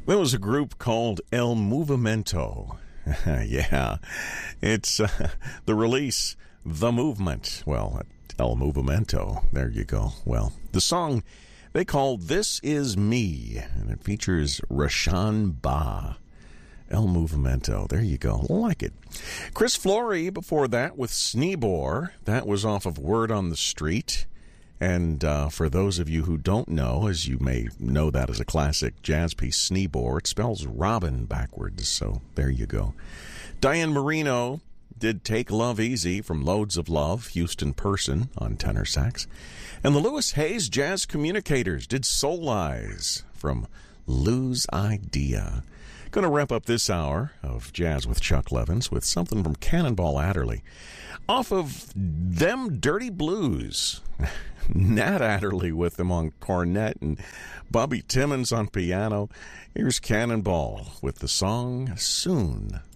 There was a group called El Movimiento. Yeah, it's the release, The Movement. Well, El Movimiento, there you go. Well, the song they called This Is Me, and it features Rashan Ba. El Movimiento, there you go. Like it. Chris Flory before that with Sneebor. That was off of Word on the Street. And for those of you who don't know, as you may know that as a classic jazz piece, Sneebor, it spells robin backwards, so there you go. Diane Marino did Take Love Easy from Loads of Love, Houston Person on tenor sax. And the Lewis Hayes Jazz Communicators did Soul Eyes from Lou's Idea. Going to wrap up this hour of Jazz with Chuck Levins with something from Cannonball Adderley. Off of Them Dirty Blues. Nat Adderley with them on cornet and Bobby Timmons on piano. Here's Cannonball with the song Soon.